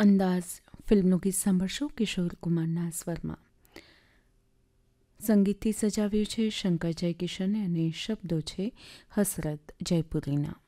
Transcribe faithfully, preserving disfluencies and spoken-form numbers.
અંદાઝ ફિલ્મનું ગીત સાંભળશો કિશોર કુમારના સ્વરમાં. સંગીતથી સજાવ્યું છે શંકર જયકિશને અને શબ્દો છે હસરત જયપુરીના.